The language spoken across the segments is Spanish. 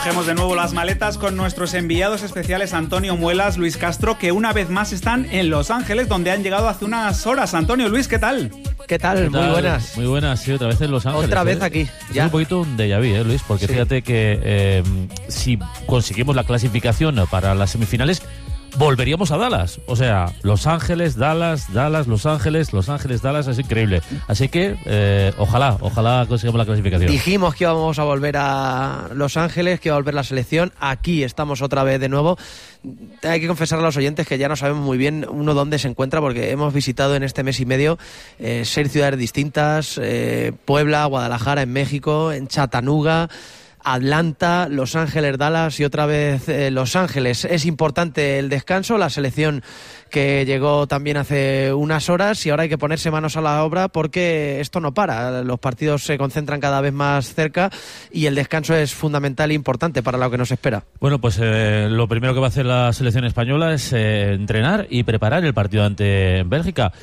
Cogemos de nuevo las maletas con nuestros enviados especiales Antonio Muelas, Luis Castro, que una vez más están en Los Ángeles, donde han llegado hace unas horas. Antonio, Luis, ¿qué tal? ¿Qué tal? Muy buenas. Muy buenas, sí, otra vez en Los Ángeles. Otra vez aquí. Ya. Es un poquito un déjà vu, Luis, porque sí. Fíjate que si conseguimos la clasificación para las semifinales, volveríamos a Dallas. O sea, Los Ángeles, Dallas, Los Ángeles, Dallas, es increíble. Así que ojalá consigamos la clasificación. Dijimos que íbamos a volver a Los Ángeles, que iba a volver la selección. Aquí estamos otra vez de nuevo. Hay que confesar a los oyentes que ya no sabemos muy bien uno dónde se encuentra, porque hemos visitado en este mes y medio 6 ciudades distintas, Puebla, Guadalajara en México, en Chattanooga, Atlanta, Los Ángeles, Dallas y otra vez Los Ángeles. Es importante el descanso, la selección que llegó también hace unas horas, y ahora hay que ponerse manos a la obra porque esto no para. Los partidos se concentran cada vez más cerca y el descanso es fundamental e importante para lo que nos espera. Bueno, pues lo primero que va a hacer la selección española es entrenar y preparar el partido ante Bélgica.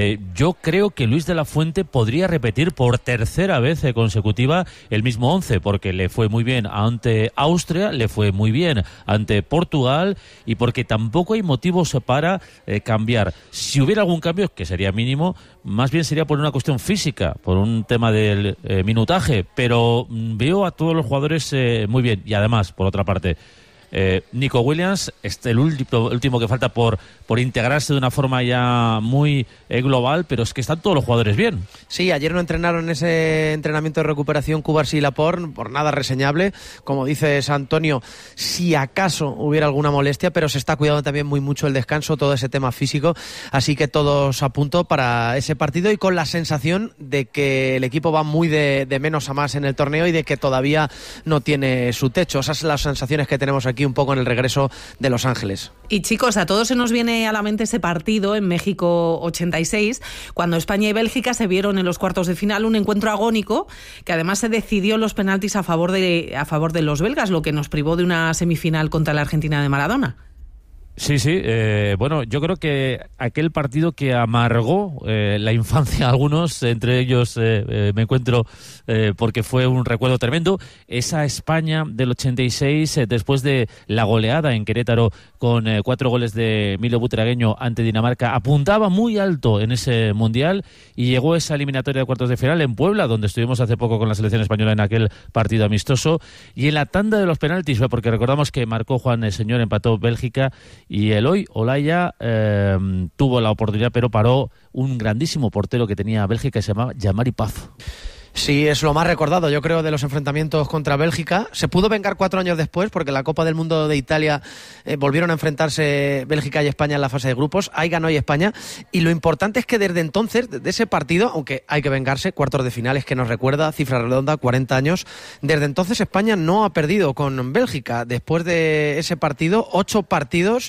Yo creo que Luis de la Fuente podría repetir por tercera vez consecutiva el mismo 11, porque le fue muy bien ante Austria, le fue muy bien ante Portugal, y porque tampoco hay motivos para cambiar. Si hubiera algún cambio, que sería mínimo, más bien sería por una cuestión física, por un tema del minutaje, pero veo a todos los jugadores muy bien. Y además, por otra parte, Nico Williams, el último que falta por integrarse de una forma ya muy global, pero es que están todos los jugadores bien. Sí, ayer no entrenaron en ese entrenamiento de recuperación Cubarsí y Laporte, por nada reseñable. Como dices, Antonio, si acaso hubiera alguna molestia, pero se está cuidando también muy mucho el descanso, todo ese tema físico, así que todos a punto para ese partido, y con la sensación de que el equipo va muy de menos a más en el torneo y de que todavía no tiene su techo. Esas son las sensaciones que tenemos aquí un poco en el regreso de Los Ángeles. Y chicos, a todos se nos viene a la mente ese partido en México 86, cuando España y Bélgica se vieron en los cuartos de final, un encuentro agónico que además se decidió los penaltis a favor de los belgas, lo que nos privó de una semifinal contra la Argentina de Maradona. Sí, bueno, yo creo que aquel partido que amargó la infancia a algunos, entre ellos me encuentro porque fue un recuerdo tremendo, esa España del 86, después de la goleada en Querétaro con 4 goles de Milo Butragueño ante Dinamarca, apuntaba muy alto en ese Mundial, y llegó esa eliminatoria de cuartos de final en Puebla, donde estuvimos hace poco con la selección española en aquel partido amistoso, y en la tanda de los penaltis, porque recordamos que marcó Juan Señor, empató Bélgica, y Eloy Olaya tuvo la oportunidad, pero paró un grandísimo portero que tenía Bélgica, que se llamaba Jean-Marie Paf. Sí, es lo más recordado, yo creo, de los enfrentamientos contra Bélgica. Se pudo vengar 4 años después, porque en la Copa del Mundo de Italia volvieron a enfrentarse Bélgica y España en la fase de grupos. Ahí ganó y España. Y lo importante es que desde entonces, de ese partido, aunque hay que vengarse, cuartos de finales que nos recuerda, cifra redonda, 40 años, desde entonces España no ha perdido con Bélgica. Después de ese partido, 8 partidos,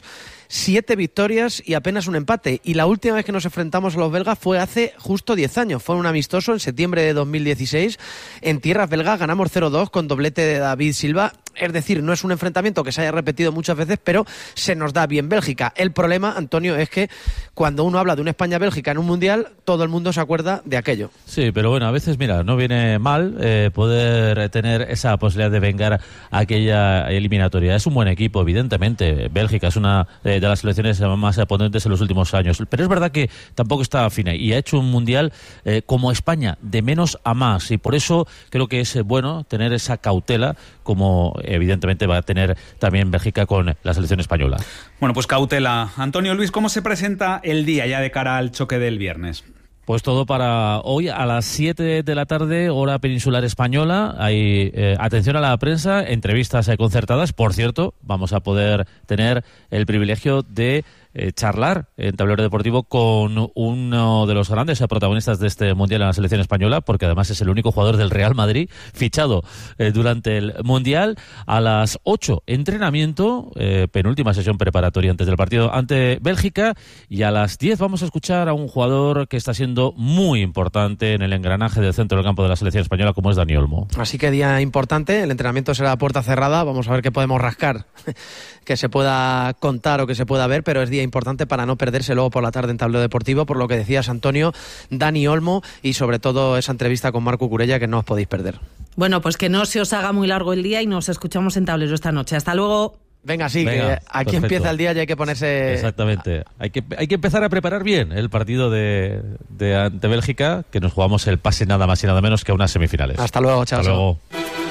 7 victorias y apenas un empate. Y la última vez que nos enfrentamos a los belgas fue hace justo 10 años. Fue un amistoso en septiembre de 2016. En tierras belgas ganamos 0-2 con doblete de David Silva. Es decir, no es un enfrentamiento que se haya repetido muchas veces, pero se nos da bien Bélgica. El problema, Antonio, es que cuando uno habla de una España-Bélgica en un Mundial, todo el mundo se acuerda de aquello. Sí, pero bueno, a veces, mira, no viene mal poder tener esa posibilidad de vengar aquella eliminatoria. Es un buen equipo, evidentemente. Bélgica es una de las selecciones más potentes en los últimos años. Pero es verdad que tampoco está fina y ha hecho un Mundial como España, de menos a más. Y por eso creo que es bueno tener esa cautela, como evidentemente va a tener también Bélgica con la selección española. Bueno, pues cautela. Antonio, Luis, ¿cómo se presenta el día ya de cara al choque del viernes? Pues todo para hoy a las 7 de la tarde, hora peninsular española. Hay atención a la prensa, entrevistas concertadas. Por cierto, vamos a poder tener el privilegio de charlar en Tablero Deportivo con uno de los grandes protagonistas de este Mundial en la selección española, porque además es el único jugador del Real Madrid fichado durante el Mundial. A las 8, entrenamiento, penúltima sesión preparatoria antes del partido ante Bélgica, y a las 10 vamos a escuchar a un jugador que está siendo muy importante en el engranaje del centro del campo de la selección española, como es Dani Olmo. Así que día importante, el entrenamiento será a puerta cerrada, vamos a ver qué podemos rascar, que se pueda contar o que se pueda ver, pero es día importante para no perderse luego por la tarde en Tablero Deportivo, por lo que decías, Antonio, Dani Olmo y sobre todo esa entrevista con Marco Curella que no os podéis perder. Bueno, pues que no se os haga muy largo el día y nos escuchamos en Tablero esta noche. Hasta luego. Venga, sí, Venga, que aquí perfecto. empieza el día y hay que ponerse... Exactamente. Hay que empezar a preparar bien el partido de ante Bélgica, que nos jugamos el pase nada más y nada menos que a unas semifinales. Hasta luego, chao. Hasta luego.